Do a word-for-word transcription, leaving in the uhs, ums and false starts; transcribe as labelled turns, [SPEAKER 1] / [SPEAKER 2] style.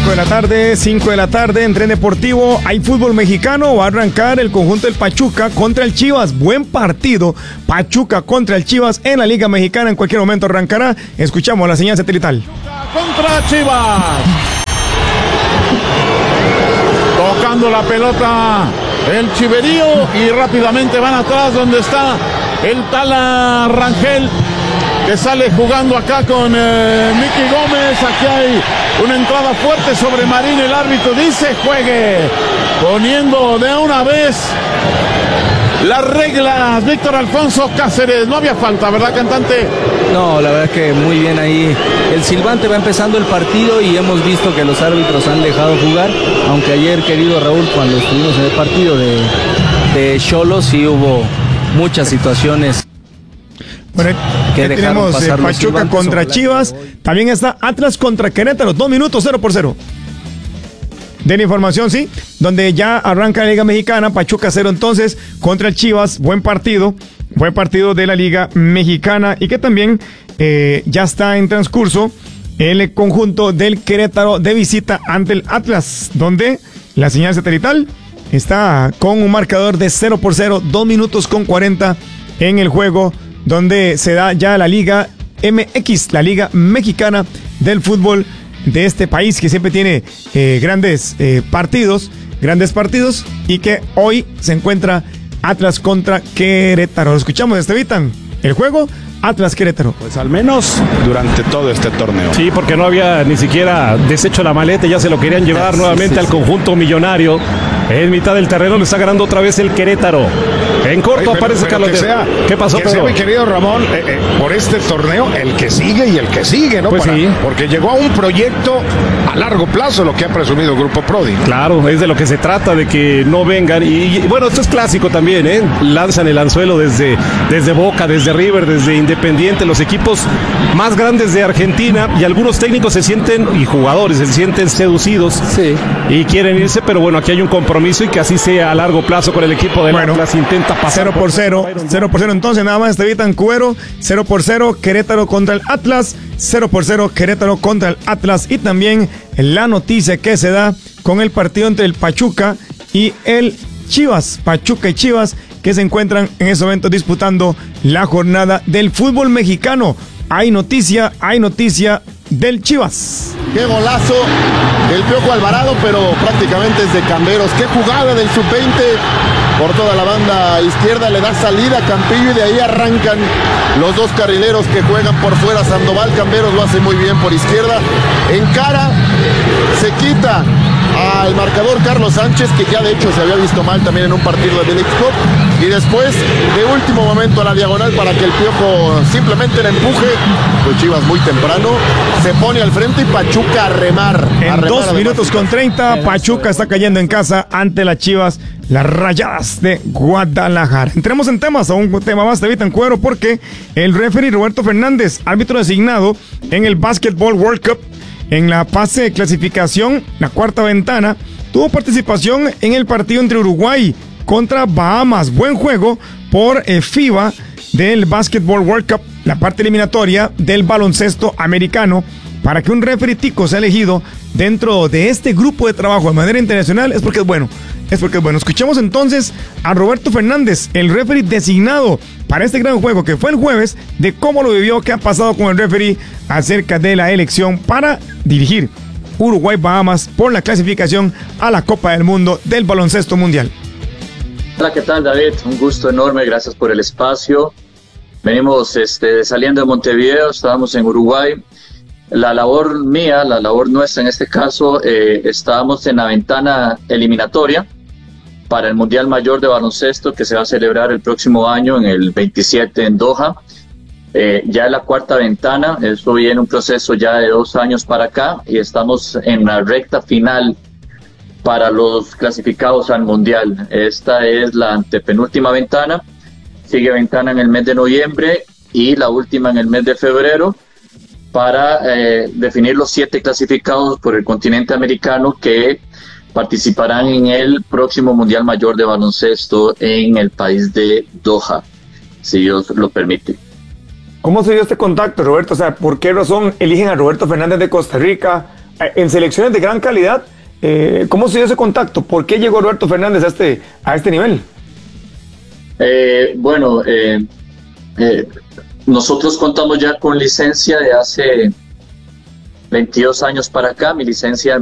[SPEAKER 1] cinco de la tarde, cinco de la tarde en Tren Deportivo. Hay fútbol mexicano, va a arrancar el conjunto del Pachuca contra el Chivas. Buen partido, Pachuca contra el Chivas en la Liga Mexicana. En cualquier momento arrancará. Escuchamos la señal satelital.
[SPEAKER 2] Contra Chivas. Tocando la pelota el Chiverío y rápidamente van atrás donde está el Tala Rangel, que sale jugando acá con eh, Miki Gómez. Aquí hay una entrada fuerte sobre Marín. El árbitro dice juegue, poniendo de una vez las reglas. Víctor Alfonso Cáceres, no había falta, ¿verdad, cantante?
[SPEAKER 3] No, la verdad es que muy bien ahí. El silbante va empezando el partido y hemos visto que los árbitros han dejado jugar, aunque ayer, querido Raúl, cuando estuvimos en el partido de de Xolos, sí hubo muchas situaciones.
[SPEAKER 1] Bueno, que tenemos eh, Pachuca contra Chivas. También está Atlas contra Querétaro. Dos minutos, cero por cero. De la información, sí, donde ya arranca la Liga Mexicana. Pachuca cero entonces contra el Chivas. Buen partido. Buen partido de la Liga Mexicana. Y que también eh, ya está en transcurso el conjunto del Querétaro de visita ante el Atlas, donde la señal satelital está con un marcador de cero por cero. Dos minutos con cuarenta en el juego, donde se da ya la Liga M X, la Liga Mexicana del fútbol de este país, que siempre tiene eh, grandes eh, partidos, grandes partidos, y que hoy se encuentra Atlas contra Querétaro. Lo escuchamos, Estevitan, el juego Atlas Querétaro.
[SPEAKER 4] Pues al menos durante todo este torneo.
[SPEAKER 5] Sí, porque no había ni siquiera deshecho la maleta, ya se lo querían llevar sí, nuevamente sí, sí, al conjunto millonario. En mitad del terreno le está ganando otra vez el Querétaro. En corto Oye, pero, aparece pero Carlos.
[SPEAKER 4] Que sea,
[SPEAKER 5] ¿Qué pasó,
[SPEAKER 4] que
[SPEAKER 5] Pedro?
[SPEAKER 4] sea, mi querido Ramón, eh, eh, por este torneo, el que sigue y el que sigue, ¿no?
[SPEAKER 5] Pues
[SPEAKER 4] Para,
[SPEAKER 5] sí.
[SPEAKER 4] Porque llegó a un proyecto a largo plazo, lo que ha presumido el Grupo Prodi.
[SPEAKER 5] Claro, es de lo que se trata, de que no vengan. Y, y bueno, esto es clásico también, ¿eh? Lanzan el anzuelo desde, desde Boca, desde River, desde Independiente, los equipos más grandes de Argentina, y algunos técnicos se sienten, y jugadores se sienten seducidos
[SPEAKER 3] sí.
[SPEAKER 5] y quieren irse, pero bueno, aquí hay un compromiso y que así sea a largo plazo con el equipo del
[SPEAKER 1] bueno,
[SPEAKER 5] Atlas. Intenta pasar
[SPEAKER 1] cero por cero, cero por cero entonces, nada más. Estevitan Cuero, cero por cero Querétaro contra el Atlas, cero por cero Querétaro contra el Atlas. Y también la noticia que se da con el partido entre el Pachuca y el Chivas, Pachuca y Chivas, que se encuentran en ese momento disputando la jornada del fútbol mexicano. Hay noticia, hay noticia del Chivas.
[SPEAKER 6] Qué golazo del Piojo Alvarado, pero prácticamente es de Camberos. Qué jugada del sub veinte por toda la banda izquierda, le da salida a Campillo y de ahí arrancan los dos carrileros que juegan por fuera. Sandoval, Camberos lo hace muy bien por izquierda, encara, se quita al marcador Carlos Sánchez, que ya de hecho se había visto mal también en un partido de Leagues Cup, y después de último momento a la diagonal para que el Piojo simplemente le empuje. Pues Chivas muy temprano se pone al frente y Pachuca a remar.
[SPEAKER 1] En
[SPEAKER 6] a remar
[SPEAKER 1] dos minutos con treinta, Pachuca está cayendo en casa ante las Chivas, las Rayadas de Guadalajara. Entremos en temas, a un tema más de Vitan Cuero, porque el referee Roberto Fernández, árbitro designado en el Basketball World Cup, en la fase de clasificación, la cuarta ventana, tuvo participación en el partido entre Uruguay contra Bahamas. Buen juego por eh, FIBA del Basketball World Cup, la parte eliminatoria del baloncesto americano, para que un referee tico sea elegido dentro de este grupo de trabajo de manera internacional. Es porque es bueno, es porque es bueno. Escuchemos entonces a Roberto Fernández, el referee designado para este gran juego que fue el jueves, de cómo lo vivió, qué ha pasado con el referee acerca de la elección para dirigir Uruguay-Bahamas por la clasificación a la Copa del Mundo del baloncesto mundial.
[SPEAKER 7] Hola, ¿qué tal, David? Un gusto enorme, gracias por el espacio. Venimos este, saliendo de Montevideo, estábamos en Uruguay. La labor mía, la labor nuestra en este caso, eh, estábamos en la ventana eliminatoria para el Mundial Mayor de Baloncesto que se va a celebrar el próximo año, en el veintisiete en Doha. Eh, ya es la cuarta ventana, eso viene un proceso ya de dos años para acá y estamos en la recta final para los clasificados al Mundial. Esta es la antepenúltima ventana, sigue ventana en el mes de noviembre y la última en el mes de febrero para eh, definir los siete clasificados por el continente americano que participarán en el próximo Mundial Mayor de Baloncesto en el país de Doha, si Dios lo permite.
[SPEAKER 1] ¿Cómo se dio este contacto, Roberto? O sea, ¿por qué razón eligen a Roberto Fernández de Costa Rica en selecciones de gran calidad. Eh, ¿Cómo se dio ese contacto? ¿Por qué llegó Roberto Fernández a este, a este nivel?
[SPEAKER 7] Eh, bueno, eh, eh, nosotros contamos ya con licencia de hace veintidós años para acá. Mi licencia